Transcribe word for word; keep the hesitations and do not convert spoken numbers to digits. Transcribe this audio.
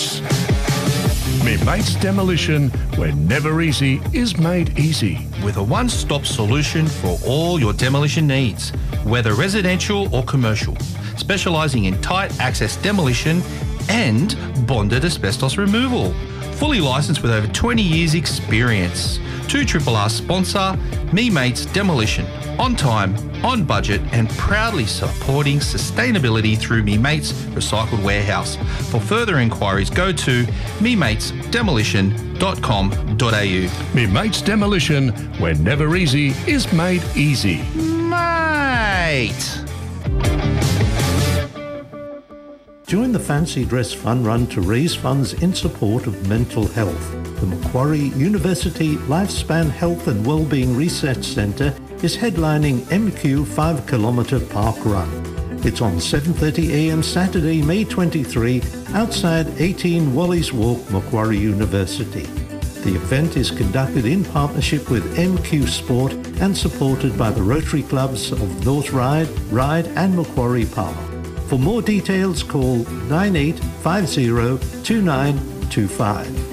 Me Mates Demolition, where never easy is made easy. With a one-stop solution for all your demolition needs, whether residential or commercial, specialising in tight access demolition and bonded asbestos removal. Fully licensed with over twenty years experience. two R R sponsor, Me Mates Demolition. On time, on budget and proudly supporting sustainability through Me Mates Recycled Warehouse. For further inquiries, go to me mates demolition dot com dot a u. Me Mates Demolition, where never easy is made easy. Mate! Join the Fancy Dress Fun Run to raise funds in support of mental health. The Macquarie University Lifespan Health and Wellbeing Research Centre is headlining M Q five kilometre Park Run. It's on seven thirty a m Saturday, May twenty-third, outside eighteen Wally's Walk, Macquarie University. The event is conducted in partnership with M Q Sport and supported by the Rotary Clubs of North Ryde, Ryde and Macquarie Power. For more details, call nine eight five zero two nine two five.